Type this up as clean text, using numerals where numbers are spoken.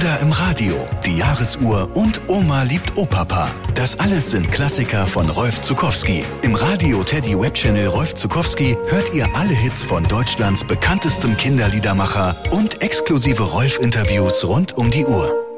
oder im Radio, die Jahresuhr und Oma liebt Opapa. Das alles sind Klassiker von Rolf Zuckowski. Im Radio Teddy Webchannel Rolf Zuckowski hört ihr alle Hits von Deutschlands bekanntestem Kinderliedermacher und exklusive Rolf-Interviews rund um die Uhr.